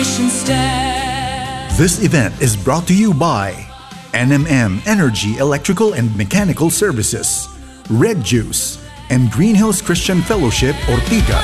mission staff. This event is brought to you by NMM Energy Electrical and Mechanical Services, Red Juice, and Green Hills Christian Fellowship Ortigas.